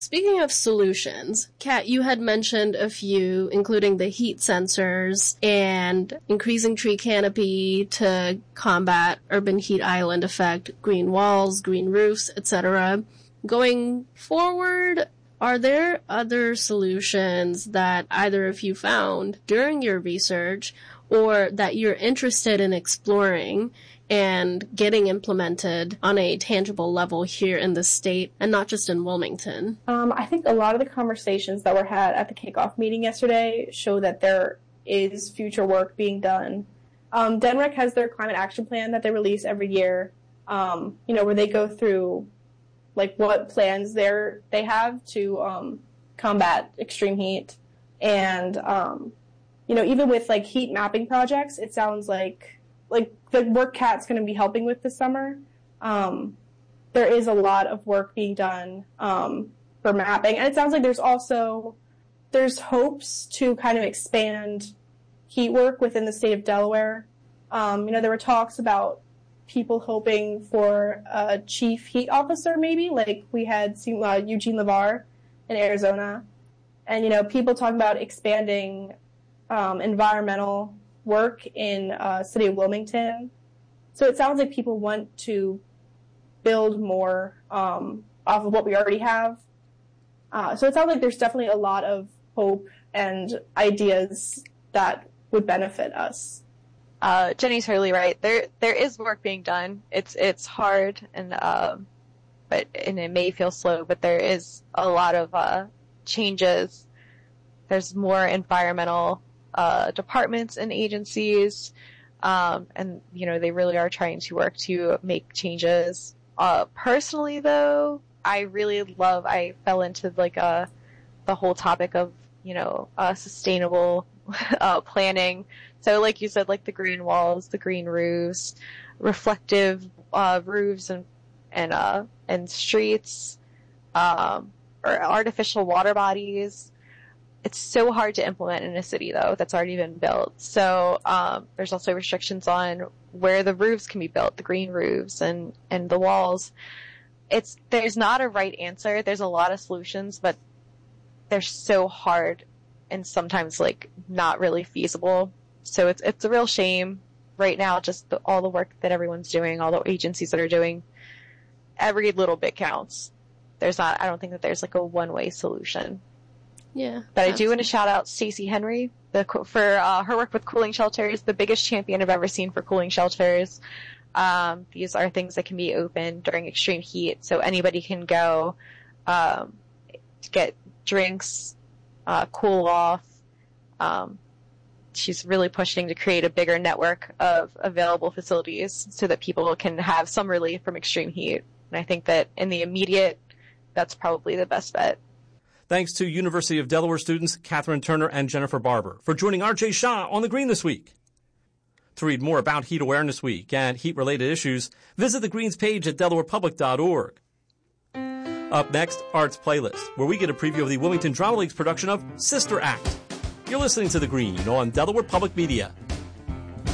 Speaking of solutions, Kat, you had mentioned a few, including the heat sensors and increasing tree canopy to combat urban heat island effect, green walls, green roofs, etc. Going forward, are there other solutions that either of you found during your research or that you're interested in exploring and getting implemented on a tangible level here in the state and not just in Wilmington? I think a lot of the conversations that were had at the kickoff meeting yesterday show that there is future work being done. DNREC has their climate action plan that they release every year, where they go through like what plans they have to combat extreme heat. And, even with like heat mapping projects, it sounds like the work Kat's going to be helping with this summer, there is a lot of work being done for mapping. And it sounds like there's hopes to kind of expand heat work within the state of Delaware. There were talks about people hoping for a chief heat officer, maybe, like we had Eugene LeVar in Arizona. And, people talking about expanding environmental work in city of Wilmington. So it sounds like people want to build more off of what we already have. So it sounds like there's definitely a lot of hope and ideas that would benefit us. Jenny's totally right. There is work being done. It's hard and it may feel slow, but there is a lot of changes. There's more environmental departments and agencies, and they really are trying to work to make changes. Personally, though, I fell into the whole topic of sustainable planning. So, like you said, like the green walls, the green roofs, reflective roofs, and streets, or artificial water bodies. It's so hard to implement in a city, though, that's already been built. So there's also restrictions on where the roofs can be built, the green roofs and the walls. There's not a right answer. There's a lot of solutions, but they're so hard and sometimes not really feasible. So it's a real shame right now, just all the work that everyone's doing, all the agencies that are doing. Every little bit counts. I don't think that there's a one-way solution. Yeah. But I do want to shout out Stacey Henry for her work with cooling shelters, the biggest champion I've ever seen for cooling shelters. These are things that can be open during extreme heat, so anybody can go to get drinks, cool off. She's really pushing to create a bigger network of available facilities so that people can have some relief from extreme heat. And I think that in the immediate, that's probably the best bet. Thanks to University of Delaware students Catherine Turner and Jennifer Barber for joining RJ Shah on The Green this week. To read more about Heat Awareness Week and heat-related issues, visit the Greens page at delawarepublic.org. Up next, Arts Playlist, where we get a preview of the Wilmington Drama League's production of Sister Act. You're listening to The Green on Delaware Public Media.